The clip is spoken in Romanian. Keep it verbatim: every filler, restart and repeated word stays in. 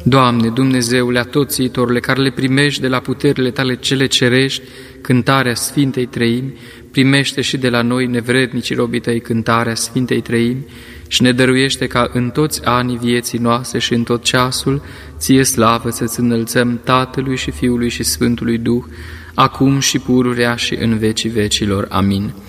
Doamne, Dumnezeule atoțiitorule, care le primești de la puterile Tale cele cerești, cântarea Sfintei Treimi, primește și de la noi, nevrednici robii Tăi, cântarea Sfintei Treimi și ne dăruiește ca în toți anii vieții noastre și în tot ceasul Ție slavă să-Ți înălțăm Tatălui și Fiului și Sfântului Duh, acum și pururea și în vecii vecilor. Amin.